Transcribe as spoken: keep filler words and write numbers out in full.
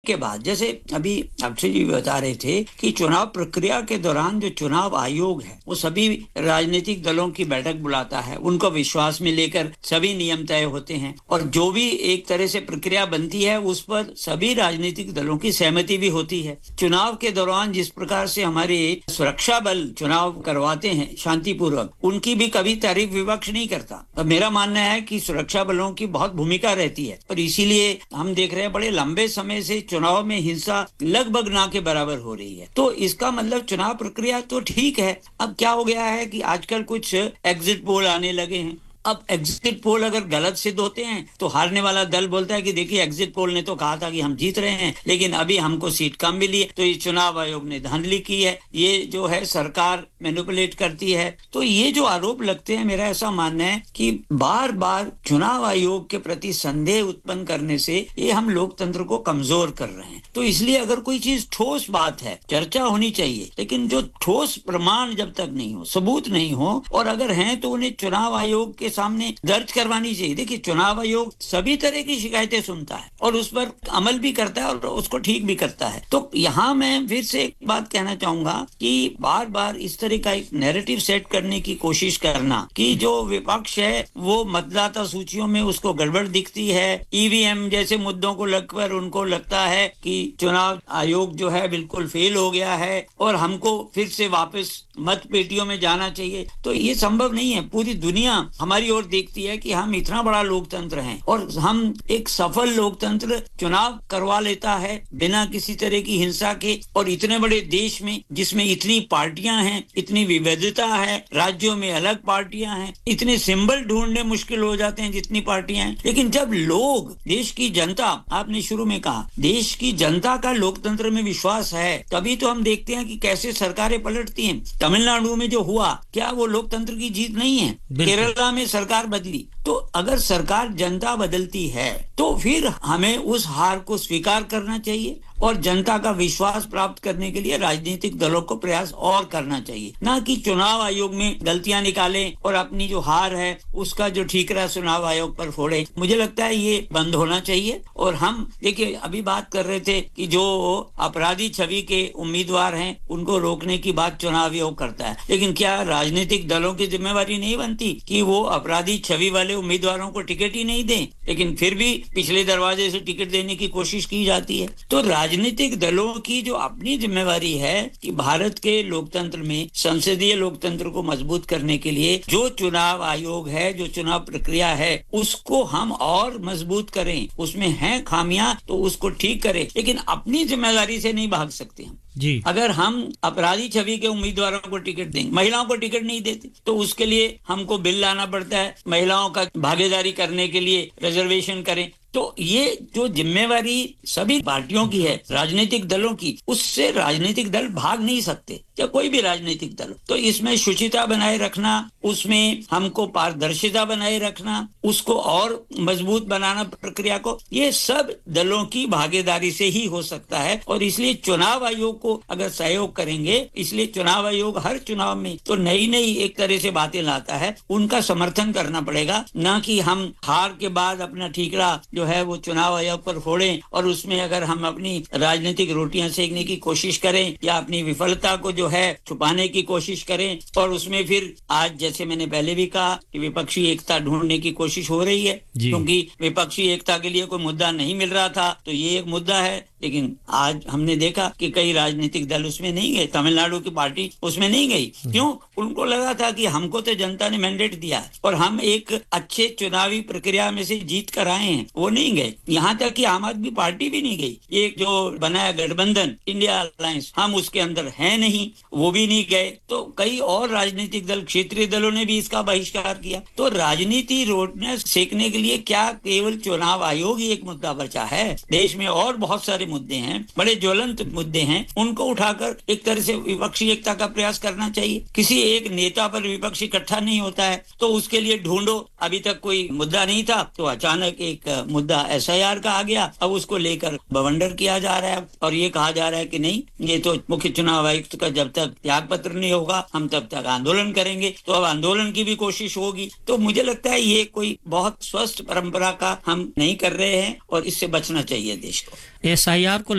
के बाद, जैसे अभी अक्षय जी बता रहे थे कि चुनाव प्रक्रिया के दौरान जो चुनाव आयोग है वो सभी राजनीतिक दलों की बैठक बुलाता है, उनको विश्वास में लेकर सभी नियम तय होते हैं और जो भी एक तरह से प्रक्रिया बनती है उस पर सभी राजनीतिक दलों की सहमति भी होती है। चुनाव के दौरान जिस प्रकार से हमारे सुरक्षा बल चुनाव करवाते हैं शांतिपूर्वक, उनकी भी कभी तारीफ विपक्ष नहीं करता। तो मेरा मानना है कि सुरक्षा बलों की बहुत भूमिका रहती है और इसीलिए हम देख रहे हैं बड़े लंबे समय से चुनाव में हिंसा लगभग ना के बराबर हो रही है। तो इसका मतलब चुनाव प्रक्रिया तो ठीक है। अब क्या हो गया है कि आजकल कुछ एग्जिट पोल आने लगे हैं। अब एग्जिट पोल अगर गलत सिद्ध होते हैं तो हारने वाला दल बोलता है कि देखिए एग्जिट पोल ने तो कहा था कि हम जीत रहे हैं, लेकिन अभी हमको सीट कम मिली है, तो ये चुनाव आयोग ने धांधली की है, ये जो है सरकार मैनिपुलेट करती है। तो ये जो आरोप लगते हैं, मेरा ऐसा मानना है कि बार बार चुनाव आयोग के प्रति संदेह उत्पन्न करने से ये हम लोकतंत्र को कमजोर कर रहे हैं। तो इसलिए अगर कोई चीज ठोस बात है, चर्चा होनी चाहिए, लेकिन जो ठोस प्रमाण जब तक नहीं हो, सबूत नहीं हो, और अगर हैं तो उन्हें चुनाव आयोग के सामने दर्ज करवानी चाहिए। देखिए चुनाव आयोग सभी तरह की शिकायतें सुनता है और उस पर अमल भी करता है और उसको ठीक भी करता है। तो यहाँ मैं फिर से एक बात कहना चाहूंगा कि बार बार इस तरह का एक नैरेटिव सेट करने की कोशिश करना कि जो विपक्ष है वो मतदाता सूचियों में उसको गड़बड़ दिखती है, ईवीएम जैसे मुद्दों को लगकर उनको लगता है कि चुनाव आयोग जो है बिल्कुल फेल हो गया है और हमको फिर से वापस मत पेटियों में जाना चाहिए, तो ये संभव नहीं है। पूरी दुनिया हमारी और देखती है कि हम इतना बड़ा लोकतंत्र हैं और हम एक सफल लोकतंत्र चुनाव करवा लेता है बिना किसी तरह की हिंसा के, और इतने बड़े देश में जिसमें इतनी पार्टियां हैं, इतनी विविधता है, राज्यों में अलग पार्टियां हैं, इतने सिंबल ढूंढने मुश्किल हो जाते हैं जितनी पार्टियां हैं। लेकिन जब लोग, देश की जनता, आपने शुरू में कहा देश की जनता का लोकतंत्र में विश्वास है, तभी तो हम देखते हैं कि कैसे सरकारें पलटती हैं। तमिलनाडु में जो हुआ, क्या वो लोकतंत्र की जीत नहीं है? केरला में सरकार बदली। तो अगर सरकार, जनता बदलती है तो फिर हमें उस हार को स्वीकार करना चाहिए और जनता का विश्वास प्राप्त करने के लिए राजनीतिक दलों को प्रयास और करना चाहिए, ना कि चुनाव आयोग में गलतियां निकालें और अपनी जो हार है उसका जो ठीकरा चुनाव आयोग पर फोड़े। मुझे लगता है ये बंद होना चाहिए। और हम देखिए अभी बात कर रहे थे कि जो अपराधी छवि के उम्मीदवार हैं उनको रोकने की बात चुनाव आयोग करता है, लेकिन क्या राजनीतिक दलों की जिम्मेवारी नहीं बनती कि वो अपराधी छवि वाले उम्मीदवारों को टिकट ही नहीं दें? लेकिन फिर भी पिछले दरवाजे से टिकट देने की कोशिश की जाती है। तो राजनीतिक दलों की जो अपनी जिम्मेवारी है कि भारत के लोकतंत्र में, संसदीय लोकतंत्र को मजबूत करने के लिए जो चुनाव आयोग है, जो चुनाव प्रक्रिया है, उसको हम और मजबूत करें। उसमें हैं खामियां तो उसको ठीक करें, लेकिन अपनी जिम्मेदारी से नहीं भाग सकते हम जी। अगर हम अपराधी छवि के उम्मीदवारों को टिकट देंगे, महिलाओं को टिकट नहीं देते, तो उसके लिए हमको बिल लाना पड़ता है, महिलाओं का भागीदारी करने के लिए रिजर्वेशन करें। तो ये जो जिम्मेवारी सभी पार्टियों की है, राजनीतिक दलों की, उससे राजनीतिक दल भाग नहीं सकते, या कोई भी राजनीतिक दल। तो इसमें शुचिता बनाए रखना, उसमें हमको पारदर्शिता बनाए रखना, उसको और मजबूत बनाना प्रक्रिया को, ये सब दलों की भागीदारी से ही हो सकता है। और इसलिए चुनाव आयोग को अगर सहयोग करेंगे, इसलिए चुनाव आयोग हर चुनाव में तो नई नई एक तरह से बातें लाता है, उनका समर्थन करना पड़ेगा, ना कि हम हार के बाद अपना ठीकरा जो है वो चुनाव आयोग पर फोड़ें और उसमें अगर हम अपनी राजनीतिक रोटियां सेकने की कोशिश करें या अपनी विफलता को जो है छुपाने की कोशिश करें, और उसमें फिर आज जैसे मैंने पहले भी कहा कि विपक्षी एकता ढूंढने की कोशिश हो रही है, क्योंकि विपक्षी एकता के लिए कोई मुद्दा नहीं मिल रहा था, तो ये एक मुद्दा है। लेकिन आज हमने देखा कि कई राजनीतिक दल उसमें नहीं गए, तमिलनाडु की पार्टी उसमें नहीं गई। क्यों? उनको लगा था कि हमको तो जनता ने मैंडेट दिया और हम एक अच्छे चुनावी प्रक्रिया में से जीत कर आए हैं, वो नहीं गए। यहाँ तक कि आम आदमी पार्टी भी नहीं गई। एक जो बनाया गठबंधन इंडिया अलायंस, हम उसके अंदर है नहीं, वो भी नहीं गए। तो कई और राजनीतिक दल, क्षेत्रीय दलों ने भी इसका बहिष्कार किया। तो राजनीति रोटने सेकने के लिए क्या केवल चुनाव आयोग ही एक मुद्दा बचा है? देश में और बहुत सारे मुद्दे हैं, बड़े ज्वलंत मुद्दे हैं, उनको उठाकर एक तरह से विपक्षी एकता का प्रयास करना चाहिए। किसी एक नेता पर विपक्ष इकट्ठा नहीं होता है, तो उसके लिए ढूंढो। अभी तक कोई मुद्दा नहीं था, तो अचानक एक मुद्दा एसआईआर का आ गया, अब उसको लेकर बवंडर किया जा रहा है और ये कहा जा रहा है कि नहीं, ये तो मुख्य चुनाव आयुक्त का जब तक त्याग पत्र नहीं होगा हम तब तक आंदोलन करेंगे। तो अब आंदोलन की भी कोशिश होगी। तो मुझे लगता है ये कोई बहुत स्वस्थ परंपरा का हम नहीं कर रहे हैं और इससे बचना चाहिए देश को। एसआईआर को